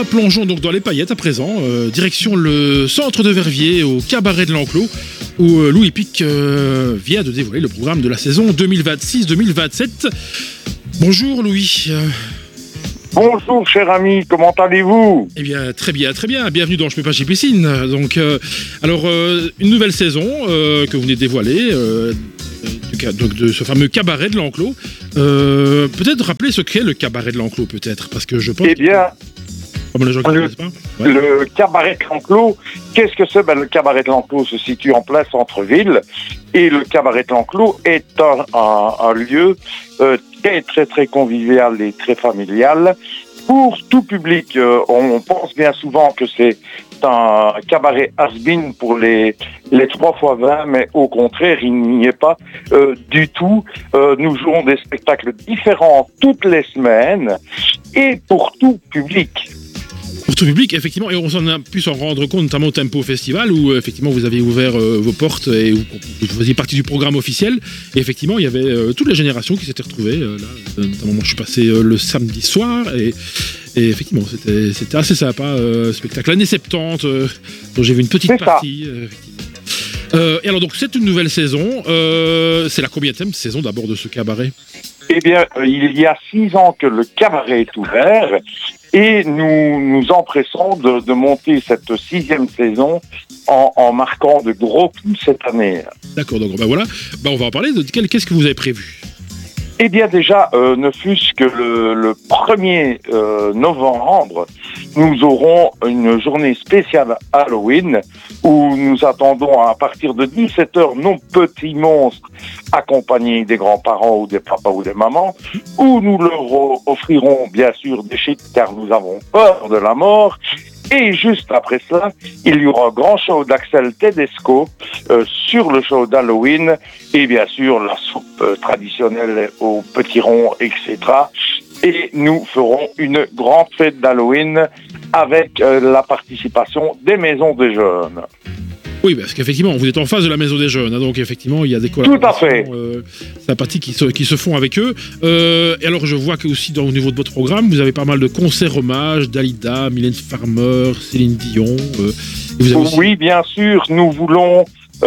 plongeons donc dans les paillettes à présent, direction le centre de Verviers, au cabaret de l'Enclos, où Louis Pic vient de dévoiler le programme de la saison 2026-2027. Bonjour Louis. Bonjour cher ami, comment allez-vous ? Eh bien très bien, bienvenue dans Je peux pas chez Piscine. Donc, alors une nouvelle saison que vous venez de dévoiler, donc de ce fameux cabaret de l'Enclos. Peut-être rappeler ce qu'est le cabaret de l'Enclos, peut-être, parce que je pense... Eh bien, les gens qui ne connaissent pas. Ouais. Le cabaret de l'Enclos, qu'est-ce que c'est ? Le cabaret de l'Enclos se situe en plein centre-ville, et le cabaret de l'Enclos est un lieu très très convivial et très familial pour tout public. On pense bien souvent que c'est un cabaret has-been pour les 3x20, mais au contraire, il n'y est pas du tout. Nous jouons des spectacles différents toutes les semaines et pour tout public. Pour tout public, effectivement, et on s'en a pu s'en rendre compte, notamment au Tempo Festival, où effectivement vous avez ouvert vos portes et où vous faisiez partie du programme officiel. Et effectivement, il y avait toutes les générations qui s'étaient retrouvées. Là, notamment, moi, je suis passé le samedi soir et effectivement, c'était assez sympa. Spectacle années 70, dont j'ai vu une petite partie. Et alors, donc, c'est une nouvelle saison. C'est la combienième saison d'abord de ce cabaret ? Eh bien, il y a 6 ans que le cabaret est ouvert et nous nous empressons de monter cette 6e saison en marquant de gros coups cette année. D'accord, donc voilà. On va en parler. Qu'est-ce que vous avez prévu ? Eh bien déjà, ne fût-ce que le 1er novembre, nous aurons une journée spéciale Halloween où nous attendons à partir de 17h nos petits monstres accompagnés des grands-parents ou des papas ou des mamans, où nous leur offrirons bien sûr des chips car nous avons peur de la mort. Et juste après cela, il y aura un grand show d'Axel Tedesco sur le show d'Halloween et bien sûr la soupe traditionnelle aux petits ronds, etc. Et nous ferons une grande fête d'Halloween avec la participation des maisons des jeunes. Oui, parce qu'effectivement, vous êtes en face de la Maison des Jeunes, hein, donc effectivement, il y a des collaborations sympathiques qui se font avec eux. Et alors, je vois que aussi, au niveau de votre programme, vous avez pas mal de concerts hommages, Dalida, Mylène Farmer, Céline Dion. Et vous avez aussi... Oui, bien sûr, nous voulons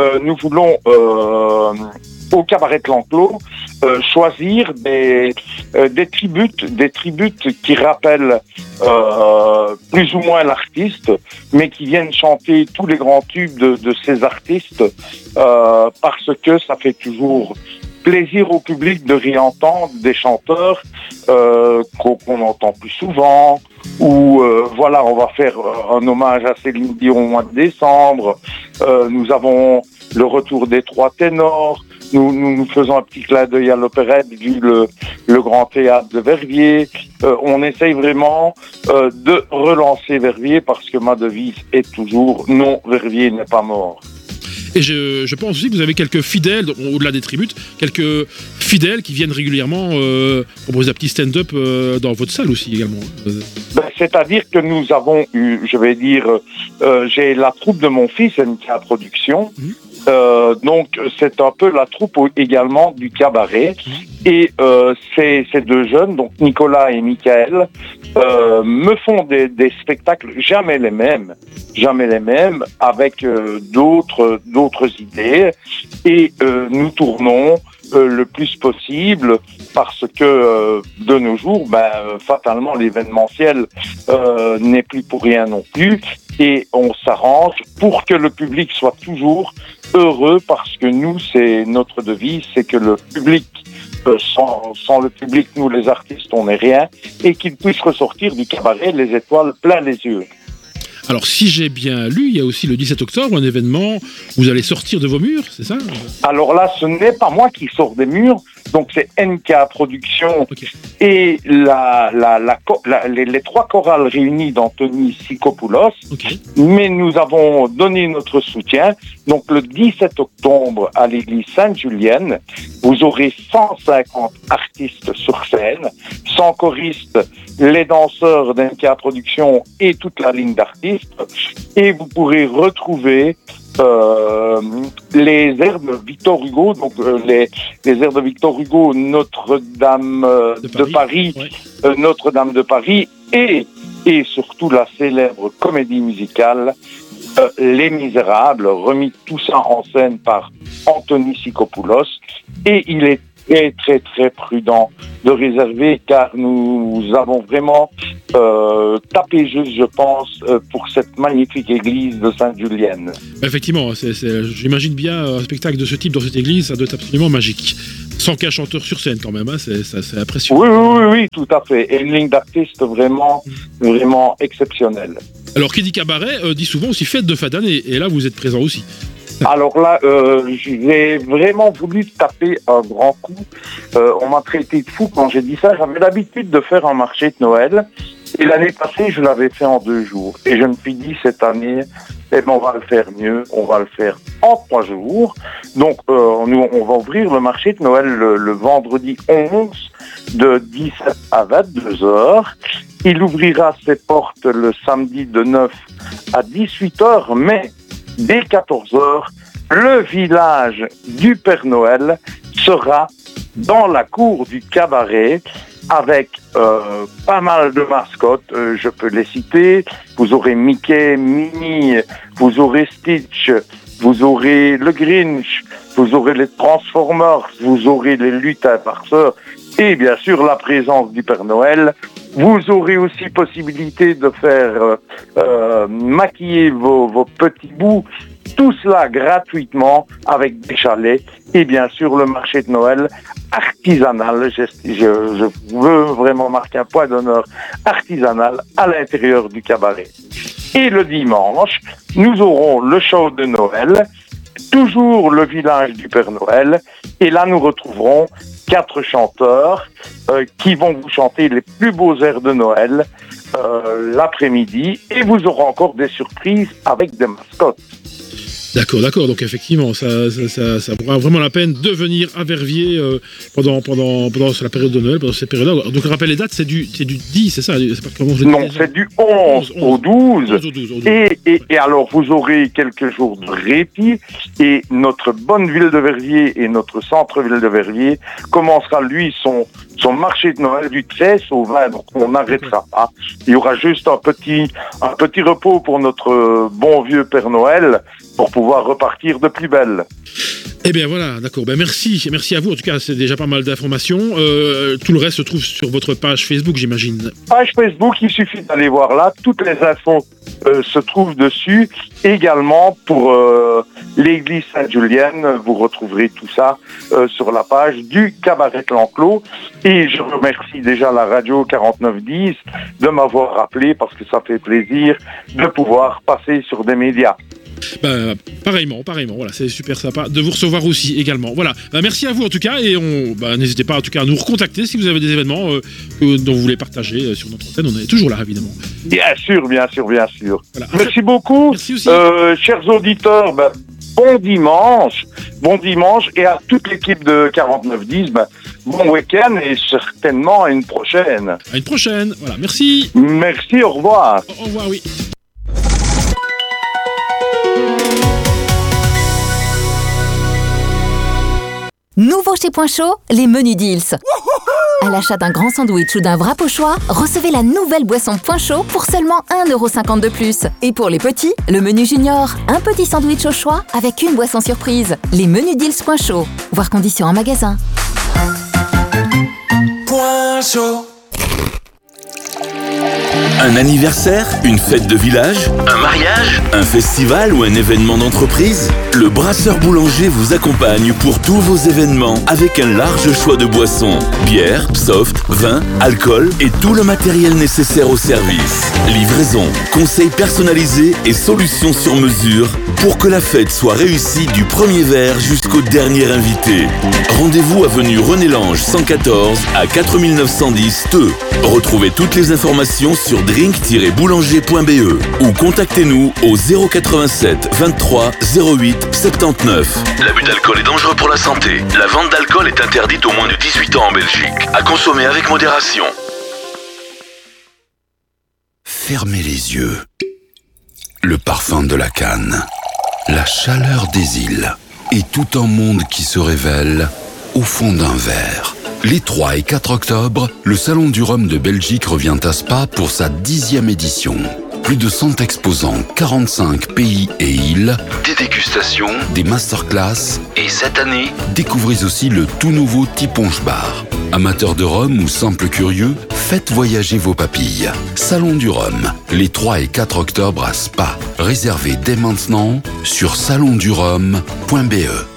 au cabaret de l'Enclos choisir des tributes qui rappellent plus ou moins l'artiste, mais qui viennent chanter tous les grands tubes de ces artistes, parce que ça fait toujours plaisir au public de réentendre des chanteurs qu'on entend plus souvent, ou voilà, on va faire un hommage à Céline Dion au mois de décembre. Nous avons le retour des 3 ténors. Nous faisons un petit clin d'œil à l'opérette vu le grand théâtre de Verviers. On essaye vraiment de relancer Verviers parce que ma devise est toujours « Non, Verviers n'est pas mort ». Et je pense aussi que vous avez quelques fidèles, au-delà des tributes, quelques fidèles qui viennent régulièrement proposer un petit stand-up dans votre salle aussi également. C'est-à-dire que nous avons eu, j'ai la troupe de mon fils, NK Productions. Donc c'est un peu la troupe également du cabaret et ces 2 jeunes, donc Nicolas et Michael, me font des spectacles jamais les mêmes avec d'autres idées et nous tournons le plus possible parce que de nos jours, fatalement l'événementiel n'est plus pour rien non plus et on s'arrange pour que le public soit toujours heureux parce que nous, c'est notre devise, c'est que le public, sans le public, nous les artistes, on n'est rien et qu'ils puissent ressortir du cabaret les étoiles plein les yeux. Alors, si j'ai bien lu, il y a aussi le 17 octobre un événement où vous allez sortir de vos murs, c'est ça ? Alors là, ce n'est pas moi qui sors des murs, donc c'est NK Productions et les 3 chorales réunies d'Anthony Sikopoulos. Mais nous avons donné notre soutien. Donc le 17 octobre à l'église Sainte-Julienne, vous aurez 150 artistes sur scène, 100 choristes, les danseurs d'NK Productions et toute la ligne d'artistes. Et vous pourrez retrouver les airs de Victor Hugo, donc les airs de Victor Hugo, Notre-Dame de Paris, Notre-Dame de Paris et et surtout la célèbre comédie musicale Les Misérables, remis tout ça en scène par Anthony Sikopoulos. Et il est très très très prudent de réserver, car nous avons vraiment tapé juste, je pense, pour cette magnifique église de Sainte-Julienne. Effectivement, j'imagine bien un spectacle de ce type dans cette église, ça doit être absolument magique. Sans qu'un chanteur sur scène quand même, hein, c'est impressionnant. Oui, tout à fait. Et une ligne d'artiste vraiment, vraiment exceptionnelle. Alors, qui dit cabaret, dit souvent aussi fête de fin d'année, et là vous êtes présent aussi. Alors là, j'ai vraiment voulu taper un grand coup. On m'a traité de fou quand j'ai dit ça. J'avais l'habitude de faire un marché de Noël. Et l'année passée, je l'avais fait en 2 jours. Et je me suis dit, cette année, on va le faire mieux. On va le faire en 3 jours. Donc, nous, on va ouvrir le marché de Noël le vendredi 11 de 17 à 22 heures. Il ouvrira ses portes le samedi de 9 à 18 heures. Mais dès 14 heures, le village du Père Noël sera dans la cour du cabaret avec pas mal de mascottes, je peux les citer. Vous aurez Mickey, Minnie, vous aurez Stitch, vous aurez le Grinch, vous aurez les Transformers, vous aurez les lutins farceurs et bien sûr la présence du Père Noël. Vous aurez aussi possibilité de faire maquiller vos petits bouts, tout cela gratuitement avec des chalets et bien sûr le marché de Noël artisanal. Je veux vraiment marquer un point d'honneur artisanal à l'intérieur du cabaret. Et le dimanche, nous aurons le show de Noël, toujours le village du Père Noël, et là nous retrouverons 4 chanteurs qui vont vous chanter les plus beaux airs de Noël l'après-midi, et vous aurez encore des surprises avec des mascottes. D'accord. Donc effectivement, ça vaut vraiment la peine de venir à Verviers pendant la période de Noël, pendant cette période-là. Donc, rappelle les dates, c'est du 10, c'est ça? Non, c'est du 11 au 12. Et alors, vous aurez quelques jours de répit. Et notre bonne ville de Verviers et notre centre-ville de Verviers commencera, lui, son marché de Noël du 13 au 20. Donc, on n'arrêtera pas. Il y aura juste un petit repos pour notre bon vieux Père Noël, pour pouvoir repartir de plus belle. Eh bien voilà, d'accord. Merci à vous. En tout cas, c'est déjà pas mal d'informations. Tout le reste se trouve sur votre page Facebook, j'imagine. Page Facebook, il suffit d'aller voir là. Toutes les infos se trouvent dessus. Également pour l'église Sainte-Julienne, vous retrouverez tout ça sur la page du Cabaret L'Enclos. Et je remercie déjà la radio 4910 de m'avoir rappelé, parce que ça fait plaisir de pouvoir passer sur des médias. Pareillement, voilà, c'est super sympa de vous recevoir aussi également. Voilà, merci à vous en tout cas, et n'hésitez pas en tout cas à nous recontacter si vous avez des événements dont vous voulez partager sur notre antenne, on est toujours là évidemment. Bien sûr. Voilà. Merci beaucoup. Merci aussi. Chers auditeurs, bon dimanche, et à toute l'équipe de 4910, bon week-end et certainement à une prochaine. Voilà, merci. Merci, au revoir. Au revoir, oui. Nouveau chez Point Chaud, les menus deals. À l'achat d'un grand sandwich ou d'un wrap au choix, recevez la nouvelle boisson Point Chaud pour seulement 1,50€ de plus. Et pour les petits, le menu junior, un petit sandwich au choix avec une boisson surprise. Les menus deals Point Chaud. Voir conditions en magasin. Point Chaud. Un anniversaire, une fête de village, un mariage, un festival ou un événement d'entreprise? Le Brasseur Boulanger vous accompagne pour tous vos événements avec un large choix de boissons, bière, soft, vin, alcool et tout le matériel nécessaire au service. Livraison, conseils personnalisés et solutions sur mesure pour que la fête soit réussie du premier verre jusqu'au dernier invité. Rendez-vous avenue René Lange 114 à 4910 Theux. Retrouvez toutes les informations sur drink-boulanger.be ou contactez-nous au 087 23 08 79. L'abus d'alcool est dangereux pour la santé. La vente d'alcool est interdite aux moins de 18 ans en Belgique. À consommer avec modération. Fermez les yeux. Le parfum de la canne. La chaleur des îles. Et tout un monde qui se révèle au fond d'un verre. Les 3 et 4 octobre, le Salon du Rhum de Belgique revient à Spa pour sa 10e édition. Plus de 100 exposants, 45 pays et îles, des dégustations, des masterclass et cette année, découvrez aussi le tout nouveau Tiponche Bar. Amateurs de rhum ou simples curieux, faites voyager vos papilles. Salon du Rhum, les 3 et 4 octobre à Spa. Réservez dès maintenant sur salondurhum.be.